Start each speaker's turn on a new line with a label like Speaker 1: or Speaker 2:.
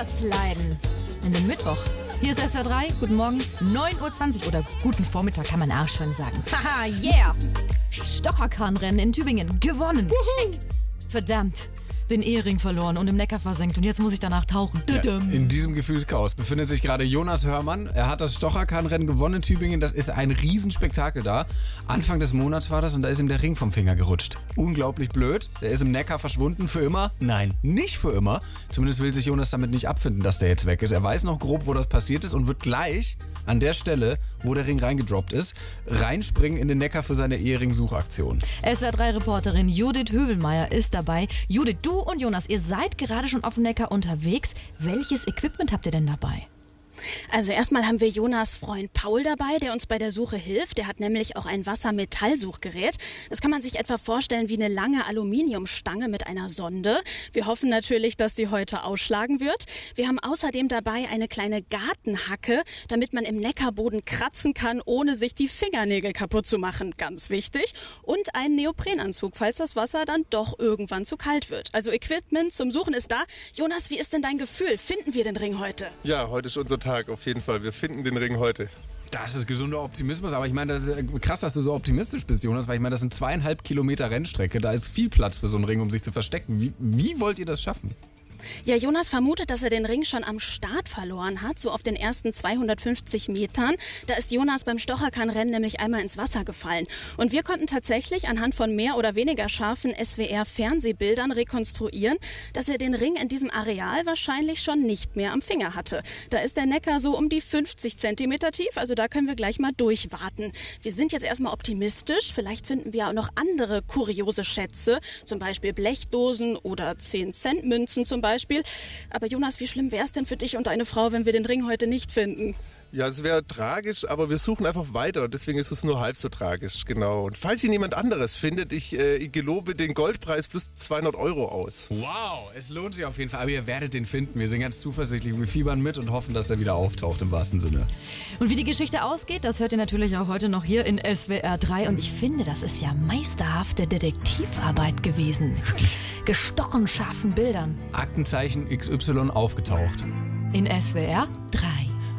Speaker 1: Rübersliden in den Mittwoch. Hier ist SWR 3, guten Morgen, 9:20 Uhr oder guten Vormittag kann man auch schon sagen. Haha, yeah! Stocherkahnrennen in Tübingen, gewonnen. Check. Verdammt, den Ehering verloren und im Neckar versenkt und jetzt muss ich danach tauchen.
Speaker 2: Ja, in diesem Gefühlschaos befindet sich gerade Jonas Hörmann. Er hat das Stocherkahnrennen gewonnen in Tübingen. Das ist ein Riesenspektakel da. Anfang des Monats war das und da ist ihm der Ring vom Finger gerutscht. Unglaublich blöd. Der ist im Neckar verschwunden. Für immer? Nein, nicht für immer. Zumindest will sich Jonas damit nicht abfinden, dass der jetzt weg ist. Er weiß noch grob, wo das passiert ist und wird gleich an der Stelle, wo der Ring reingedroppt ist, reinspringen in den Neckar für seine Ehering-Suchaktion.
Speaker 1: SWR 3-Reporterin Judith Hövelmeier ist dabei. Judith, du und Jonas, ihr seid gerade schon auf dem Neckar unterwegs. Welches Equipment habt ihr denn dabei?
Speaker 3: Also erstmal haben wir Jonas Freund Paul dabei, der uns bei der Suche hilft. Der hat nämlich auch ein Wassermetallsuchgerät. Das kann man sich etwa vorstellen wie eine lange Aluminiumstange mit einer Sonde. Wir hoffen natürlich, dass sie heute ausschlagen wird. Wir haben außerdem dabei eine kleine Gartenhacke, damit man im Neckarboden kratzen kann, ohne sich die Fingernägel kaputt zu machen. Ganz wichtig. Und einen Neoprenanzug, falls das Wasser dann doch irgendwann zu kalt wird. Also Equipment zum Suchen ist da. Jonas, wie ist denn dein Gefühl? Finden wir den Ring heute?
Speaker 4: Ja, heute ist unser Tag auf jeden Fall. Wir finden den Ring heute.
Speaker 2: Das ist gesunder Optimismus, aber ich meine, das ist krass, dass du so optimistisch bist, Jonas, weil ich meine, das sind 2,5 Kilometer Rennstrecke, da ist viel Platz für so einen Ring, um sich zu verstecken. Wie wollt ihr das schaffen?
Speaker 3: Ja, Jonas vermutet, dass er den Ring schon am Start verloren hat, so auf den ersten 250 Metern. Da ist Jonas beim Stocherkahnrennen nämlich einmal ins Wasser gefallen. Und wir konnten tatsächlich anhand von mehr oder weniger scharfen SWR-Fernsehbildern rekonstruieren, dass er den Ring in diesem Areal wahrscheinlich schon nicht mehr am Finger hatte. Da ist der Neckar so um die 50 Zentimeter tief, also da können wir gleich mal durchwarten. Wir sind jetzt erstmal optimistisch, vielleicht finden wir auch noch andere kuriose Schätze, zum Beispiel Blechdosen oder 10-Cent-Münzen zum Beispiel. Aber Jonas, wie schlimm wäre es denn für dich und deine Frau, wenn wir den Ring heute nicht finden?
Speaker 4: Ja, es wäre tragisch, aber wir suchen einfach weiter. Deswegen ist es nur halb so tragisch, genau. Und falls ihn jemand anderes findet, ich gelobe den Goldpreis plus 200 € aus.
Speaker 2: Wow, es lohnt sich auf jeden Fall. Aber ihr werdet den finden. Wir sind ganz zuversichtlich. Wir fiebern mit und hoffen, dass er wieder auftaucht im wahrsten Sinne.
Speaker 1: Und wie die Geschichte ausgeht, das hört ihr natürlich auch heute noch hier in SWR 3. Und ich finde, das ist ja meisterhafte Detektivarbeit gewesen. Mit gestochen scharfen Bildern.
Speaker 2: Aktenzeichen XY aufgetaucht.
Speaker 1: In SWR 3.